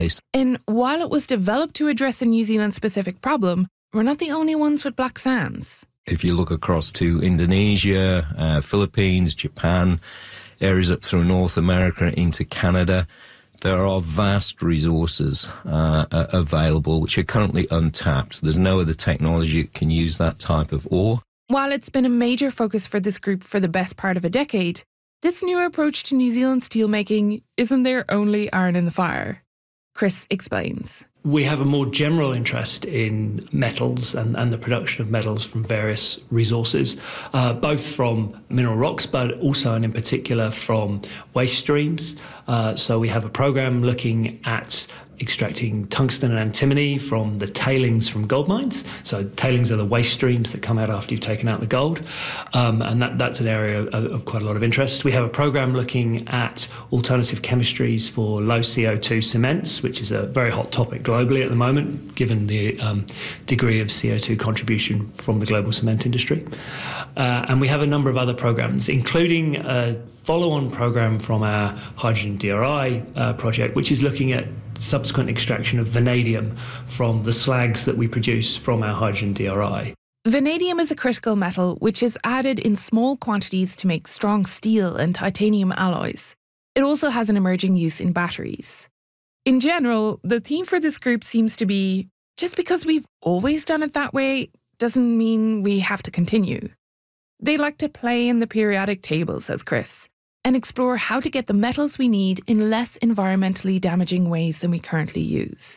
And while it was developed to address a New Zealand-specific problem, we're not the only ones with black sands. If you look across to Indonesia, Philippines, Japan, areas up through North America into Canada, there are vast resources available which are currently untapped. There's no other technology that can use that type of ore. While it's been a major focus for this group for the best part of a decade, this new approach to New Zealand steelmaking isn't their only iron in the fire. Chris explains. We have a more general interest in metals and the production of metals from various resources, both from mineral rocks, but also and in particular from waste streams. So we have a program looking at extracting tungsten and antimony from the tailings from gold mines. So tailings are the waste streams that come out after you've taken out the gold. And that's an area of quite a lot of interest. We have a program looking at alternative chemistries for low CO2 cements, which is a very hot topic globally at the moment, given the degree of CO2 contribution from the global cement industry. And we have a number of other programs, including a follow-on program from our hydrogen DRI project, which is looking at subsequent extraction of vanadium from the slags that we produce from our hydrogen DRI. Vanadium is a critical metal which is added in small quantities to make strong steel and titanium alloys. It also has an emerging use in batteries. In general, the theme for this group seems to be, just because we've always done it that way doesn't mean we have to continue. They like to play in the periodic table, says Chris, and explore how to get the metals we need in less environmentally damaging ways than we currently use.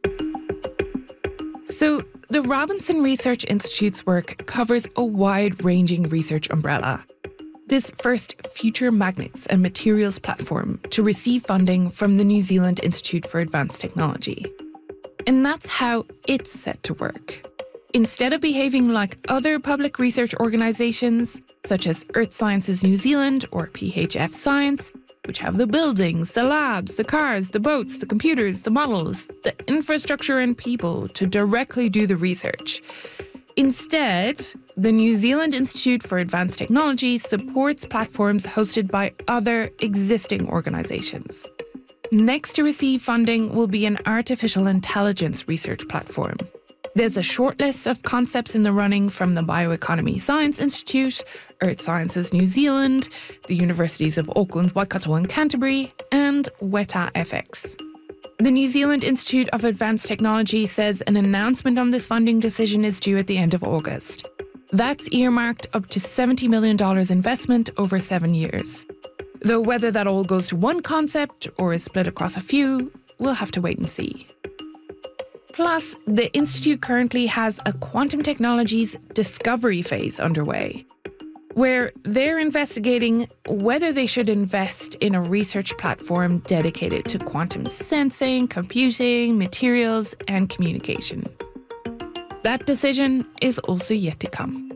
So, the Robinson Research Institute's work covers a wide-ranging research umbrella. This first Future Magnets and Materials platform to receive funding from the New Zealand Institute for Advanced Technology. And that's how it's set to work. Instead of behaving like other public research organisations, such as Earth Sciences New Zealand or PHF Science, which have the buildings, the labs, the cars, the boats, the computers, the models, the infrastructure and people to directly do the research. Instead, the New Zealand Institute for Advanced Technology supports platforms hosted by other existing organisations. Next to receive funding will be an artificial intelligence research platform. There's a short list of concepts in the running from the Bioeconomy Science Institute, Earth Sciences New Zealand, the Universities of Auckland, Waikato and Canterbury, and Weta FX. The New Zealand Institute of Advanced Technology says an announcement on this funding decision is due at the end of August. That's earmarked up to $70 million investment over 7 years. Though whether that all goes to one concept or is split across a few, we'll have to wait and see. Plus, the Institute currently has a quantum technologies discovery phase underway, where they're investigating whether they should invest in a research platform dedicated to quantum sensing, computing, materials, and communication. That decision is also yet to come.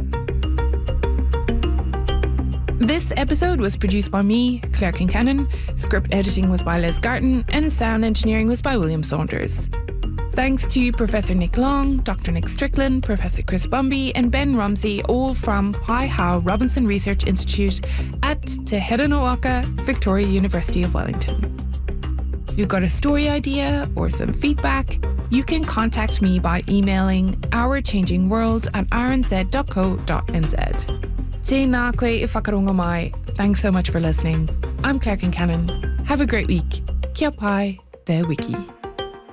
This episode was produced by me, Claire Kincannon, script editing was by Les Garton, and sound engineering was by William Saunders. Thanks to Professor Nick Long, Dr. Nick Strickland, Professor Chris Bumby, and Ben Rumsey, all from Pai Hao Robinson Research Institute at Te Herenowaka, Victoria University of Wellington. If you've got a story idea or some feedback, you can contact me by emailing ourchangingworld@rnz.co.nz. Tēnā koe I whakarongo mai. Thanks so much for listening. I'm Claire Kincannon. Have a great week. Kia pai, te wiki.